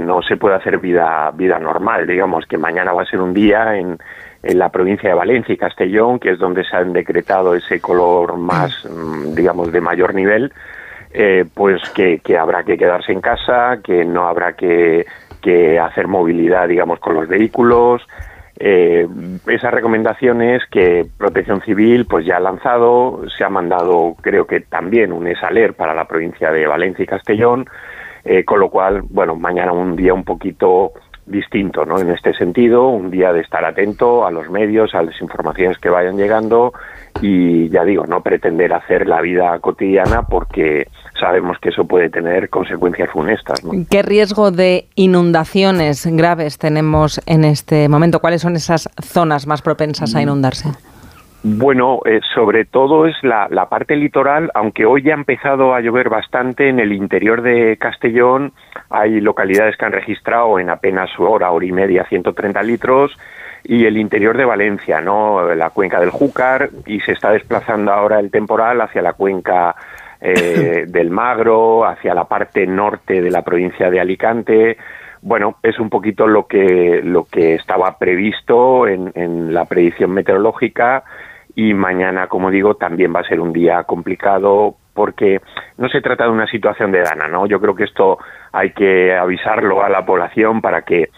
no se puede hacer vida normal. Digamos que mañana va a ser un día en la provincia de Valencia y Castellón, que es donde se han decretado ese color más, digamos, de mayor nivel, pues que habrá que quedarse en casa, que no habrá que hacer movilidad, digamos, con los vehículos. Esas recomendaciones que Protección Civil pues ya ha lanzado, se ha mandado, creo que también un ESALER para la provincia de Valencia y Castellón, con lo cual, bueno, mañana un día un poquito distinto, ¿no? En este sentido, un día de estar atento a los medios, a las informaciones que vayan llegando y, ya digo, no pretender hacer la vida cotidiana porque sabemos que eso puede tener consecuencias funestas, ¿no? ¿Qué riesgo de inundaciones graves tenemos en este momento? ¿Cuáles son esas zonas más propensas a inundarse? Bueno, sobre todo es la parte litoral, aunque hoy ya ha empezado a llover bastante en el interior de Castellón. Hay localidades que han registrado en apenas hora y media 130 litros, y el interior de Valencia, ¿no? La cuenca del Júcar, y se está desplazando ahora el temporal hacia la cuenca del Magro, hacia la parte norte de la provincia de Alicante. Bueno, es un poquito lo que estaba previsto en la predicción meteorológica, y mañana, como digo, también va a ser un día complicado porque no se trata de una situación de dana, ¿no? Yo creo que esto hay que avisarlo a la población para que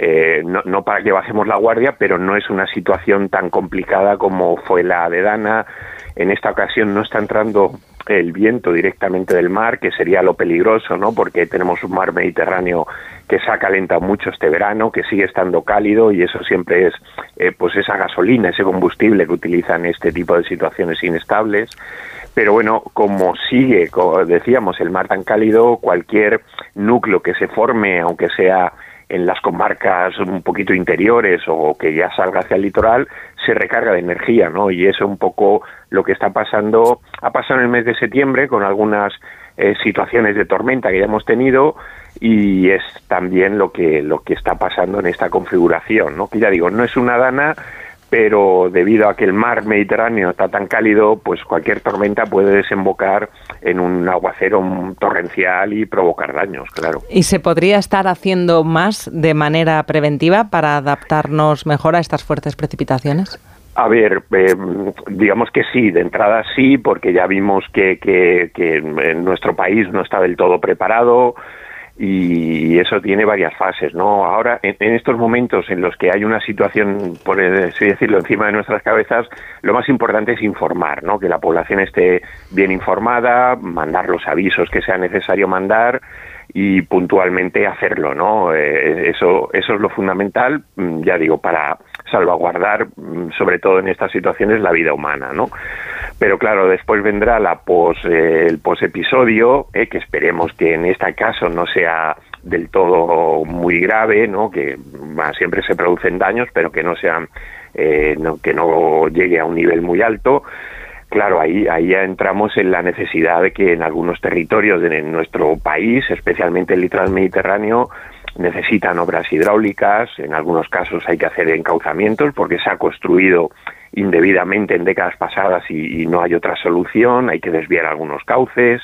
no para que bajemos la guardia, pero no es una situación tan complicada como fue la de Dana. En esta ocasión no está entrando el viento directamente del mar, que sería lo peligroso, ¿no? Porque tenemos un mar Mediterráneo que se ha calentado mucho este verano, que sigue estando cálido, y eso siempre es pues esa gasolina, ese combustible que utilizan en este tipo de situaciones inestables. Pero bueno, como sigue, como decíamos, el mar tan cálido, cualquier núcleo que se forme, aunque sea en las comarcas un poquito interiores o que ya salga hacia el litoral, se recarga de energía, ¿no? Y eso es un poco lo que está pasando, ha pasado en el mes de septiembre con algunas situaciones de tormenta que ya hemos tenido, y es también lo que está pasando en esta configuración, ¿no? Que ya digo, no es una dana, pero debido a que el mar Mediterráneo está tan cálido, pues cualquier tormenta puede desembocar en un aguacero torrencial y provocar daños, claro. ¿Y se podría estar haciendo más de manera preventiva para adaptarnos mejor a estas fuertes precipitaciones? A ver, digamos que sí, de entrada sí, porque ya vimos que en nuestro país no está del todo preparado, y eso tiene varias fases, ¿no? Ahora, en estos momentos en los que hay una situación, por así decirlo, encima de nuestras cabezas, lo más importante es informar, ¿no? Que la población esté bien informada, mandar los avisos que sea necesario mandar y puntualmente hacerlo, ¿no? Eso es lo fundamental, ya digo, para salvaguardar, sobre todo en estas situaciones, la vida humana, ¿no? Pero claro, después vendrá el posepisodio, que esperemos que en este caso no sea del todo muy grave, ¿no? Que siempre se producen daños, pero que no sean, que no llegue a un nivel muy alto. Claro, ahí ya entramos en la necesidad de que en algunos territorios de nuestro país, especialmente el litoral mediterráneo, necesitan obras hidráulicas. En algunos casos hay que hacer encauzamientos porque se ha construido indebidamente en décadas pasadas y no hay otra solución, hay que desviar algunos cauces.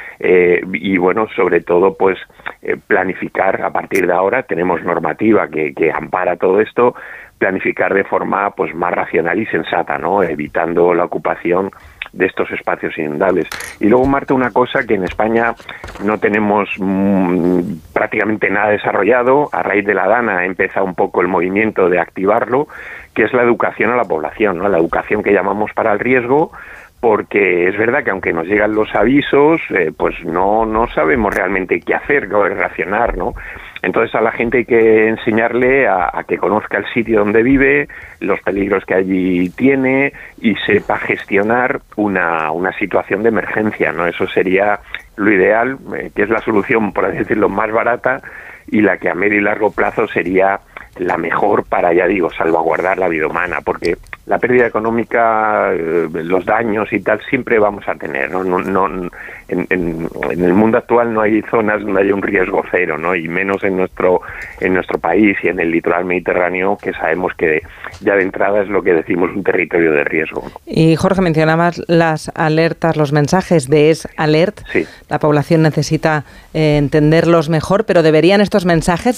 Y bueno, sobre todo pues planificar a partir de ahora, tenemos normativa que ampara todo esto, planificar de forma pues más racional y sensata, ¿no? Evitando la ocupación de estos espacios inundables. Y luego, Marta, una cosa que en España no tenemos prácticamente nada desarrollado. A raíz de la Dana empieza un poco el movimiento de activarlo, que es la educación a la población, ¿no? La educación que llamamos para el riesgo, porque es verdad que aunque nos llegan los avisos, pues no sabemos realmente qué hacer, cómo reaccionar, ¿no? Entonces a la gente hay que enseñarle a que conozca el sitio donde vive, los peligros que allí tiene y sepa gestionar una situación de emergencia, ¿no? Eso sería lo ideal, que es la solución, por así decirlo, más barata y la que a medio y largo plazo sería la mejor para, ya digo, salvaguardar la vida humana, porque la pérdida económica, los daños y tal, siempre vamos a tener, ¿no? En el mundo actual no hay zonas donde haya un riesgo cero, ¿no? Y menos en nuestro país y en el litoral mediterráneo, que sabemos que ya de entrada es lo que decimos un territorio de riesgo, ¿no? Y Jorge, mencionabas las alertas, los mensajes de ESALERT. Sí. La población necesita entenderlos mejor, pero ¿deberían estos mensajes